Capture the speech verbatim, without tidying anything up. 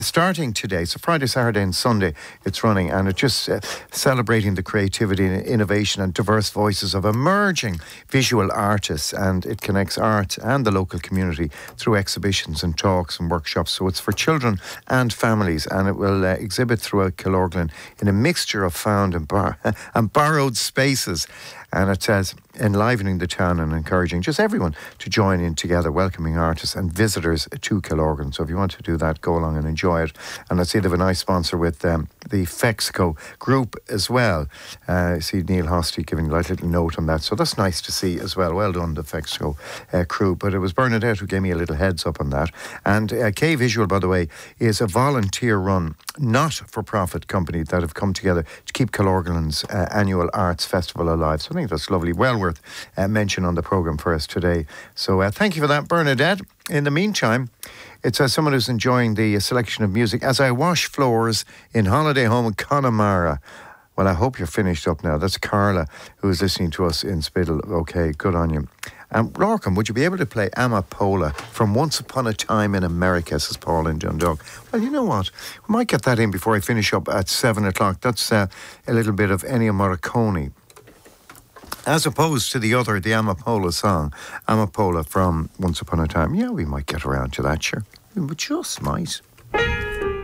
Starting today, so Friday, Saturday and Sunday it's running, and it's just uh, celebrating the creativity and innovation and diverse voices of emerging visual artists, and it connects art and the local community through exhibitions and talks and workshops. So it's for children and families, and it will uh, exhibit throughout Killorglin in a mixture of found and, bar- and borrowed spaces. And it says enlivening the town and encouraging just everyone to join in together, welcoming artists and visitors to Killorglin. So if you want to do that, go along and enjoy it. And I see they have a nice sponsor with um, the Fexco group as well. Uh, I see Neil Hosty giving a little note on that. So that's nice to see as well. Well done, the Fexco uh, crew. But it was Bernadette who gave me a little heads up on that. And uh, K Visual, by the way, is a volunteer-run, not-for-profit company that have come together to keep Killorglin's uh, annual arts festival alive. So I think that's lovely. Well worth uh, mention on the programme for us today. So uh, thank you for that, Bernadette. In the meantime, it's uh, someone who's enjoying the uh, selection of music as I wash floors in Holiday Home in Connemara. Well, I hope you're finished up now. That's Carla, who is listening to us in Spiddle. Okay, good on you. Um, Lorcan, would you be able to play Amapola from Once Upon a Time in America, says Paul in Dundalk. Well, you know what? We might get that in before I finish up at seven o'clock. That's uh, a little bit of Ennio Morricone, as opposed to the other, the Amapola song, Amapola from Once Upon a Time. Yeah, we might get around to that, sure. We just might.